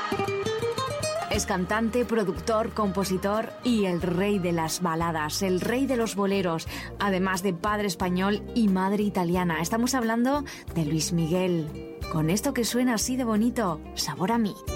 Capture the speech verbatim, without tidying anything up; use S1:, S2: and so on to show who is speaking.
S1: Es cantante, productor, compositor y el rey de las baladas, el rey de los boleros, además de padre español y madre italiana. Estamos hablando de Luis Miguel, con esto que suena así de bonito, Sabor a mí.